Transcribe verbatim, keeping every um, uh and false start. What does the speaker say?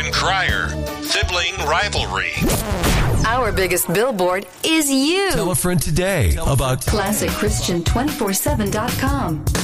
and crier. Sibling rivalry. Our biggest billboard is you. Tell a friend today about Classic Christian two forty-seven dot com.